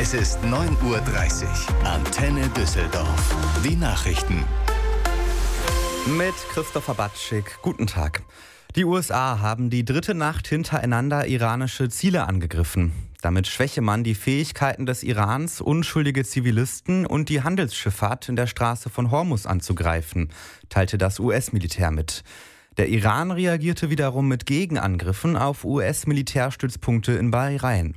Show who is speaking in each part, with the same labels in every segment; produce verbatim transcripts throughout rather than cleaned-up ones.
Speaker 1: Es ist neun Uhr dreißig. Antenne Düsseldorf. Die Nachrichten.
Speaker 2: Mit Christopher Batschik. Guten Tag. Die U S A haben die dritte Nacht hintereinander iranische Ziele angegriffen. Damit schwäche man die Fähigkeiten des Irans, unschuldige Zivilisten und die Handelsschifffahrt in der Straße von Hormuz anzugreifen, teilte das U S-Militär mit. Der Iran reagierte wiederum mit Gegenangriffen auf U S-Militärstützpunkte in Bahrain.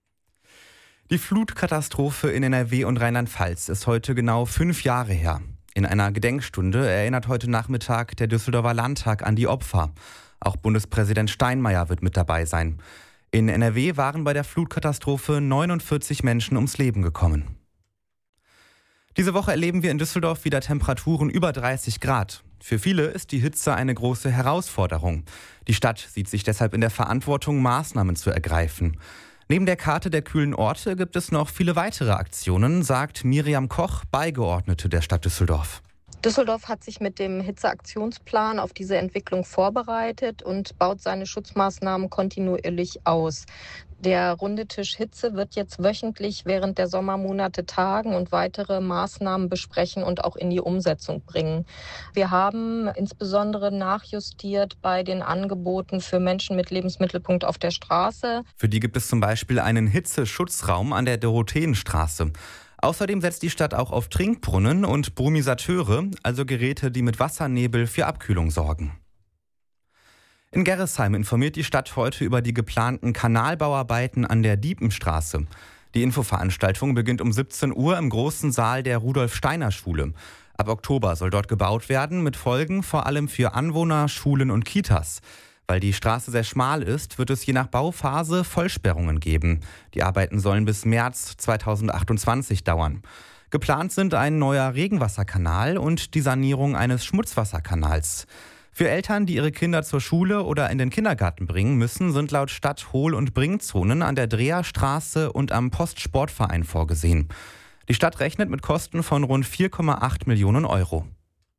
Speaker 2: Die Flutkatastrophe in N R W und Rheinland-Pfalz ist heute genau fünf Jahre her. In einer Gedenkstunde erinnert heute Nachmittag der Düsseldorfer Landtag an die Opfer. Auch Bundespräsident Steinmeier wird mit dabei sein. In N R W waren bei der Flutkatastrophe neunundvierzig Menschen ums Leben gekommen. Diese Woche erleben wir in Düsseldorf wieder Temperaturen über dreißig Grad. Für viele ist die Hitze eine große Herausforderung. Die Stadt sieht sich deshalb in der Verantwortung, Maßnahmen zu ergreifen. Neben der Karte der kühlen Orte gibt es noch viele weitere Aktionen, sagt Miriam Koch, Beigeordnete der Stadt Düsseldorf.
Speaker 3: Düsseldorf hat sich mit dem Hitzeaktionsplan auf diese Entwicklung vorbereitet und baut seine Schutzmaßnahmen kontinuierlich aus. Der runde Tisch Hitze wird jetzt wöchentlich während der Sommermonate tagen und weitere Maßnahmen besprechen und auch in die Umsetzung bringen. Wir haben insbesondere nachjustiert bei den Angeboten für Menschen mit Lebensmittelpunkt auf der Straße.
Speaker 2: Für die gibt es zum Beispiel einen Hitzeschutzraum an der Dorotheenstraße. Außerdem setzt die Stadt auch auf Trinkbrunnen und Brumisateure, also Geräte, die mit Wassernebel für Abkühlung sorgen. In Gerresheim informiert die Stadt heute über die geplanten Kanalbauarbeiten an der Diepenstraße. Die Infoveranstaltung beginnt um siebzehn Uhr im großen Saal der Rudolf-Steiner-Schule. Ab Oktober soll dort gebaut werden, mit Folgen vor allem für Anwohner, Schulen und Kitas. Weil die Straße sehr schmal ist, wird es je nach Bauphase Vollsperrungen geben. Die Arbeiten sollen bis März zweitausendachtundzwanzig dauern. Geplant sind ein neuer Regenwasserkanal und die Sanierung eines Schmutzwasserkanals. Für Eltern, die ihre Kinder zur Schule oder in den Kindergarten bringen müssen, sind laut Stadt Hohl- und Bringzonen an der Dreherstraße und am Postsportverein vorgesehen. Die Stadt rechnet mit Kosten von rund vier Komma acht Millionen Euro.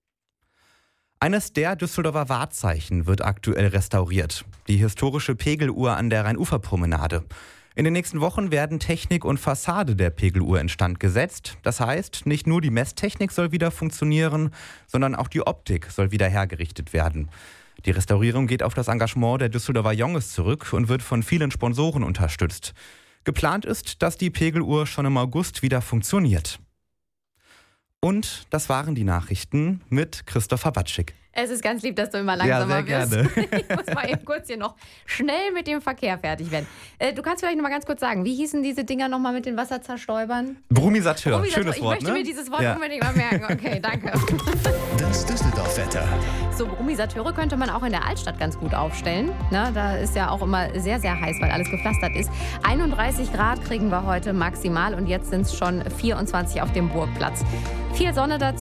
Speaker 2: Eines der Düsseldorfer Wahrzeichen wird aktuell restauriert. Die historische Pegeluhr an der Rheinuferpromenade. In den nächsten Wochen werden Technik und Fassade der Pegeluhr instand gesetzt. Das heißt, nicht nur die Messtechnik soll wieder funktionieren, sondern auch die Optik soll wieder hergerichtet werden. Die Restaurierung geht auf das Engagement der Düsseldorfer Jonges zurück und wird von vielen Sponsoren unterstützt. Geplant ist, dass die Pegeluhr schon im August wieder funktioniert. Und das waren die Nachrichten mit Christopher Batschik.
Speaker 4: Es ist ganz lieb, dass du immer langsamer
Speaker 2: ja, sehr
Speaker 4: wirst.
Speaker 2: Gerne.
Speaker 4: Ich muss mal eben kurz hier noch schnell mit dem Verkehr fertig werden. Äh, du kannst vielleicht noch mal ganz kurz sagen, wie hießen diese Dinger nochmal mit den Wasserzerstäubern?
Speaker 2: Brumisateur,
Speaker 4: Brumisateur.
Speaker 2: schönes Wort,
Speaker 4: Ich möchte
Speaker 2: ne?
Speaker 4: mir dieses Wort
Speaker 2: ja.
Speaker 4: unbedingt mal merken. Okay, danke.
Speaker 1: Das Düsseldorf-Wetter.
Speaker 4: So, Brumisateure könnte man auch in der Altstadt ganz gut aufstellen. Ne, da ist ja auch immer sehr, sehr heiß, weil alles gepflastert ist. einunddreißig Grad kriegen wir heute maximal und jetzt sind es schon vierundzwanzig auf dem Burgplatz. Viel Sonne dazu.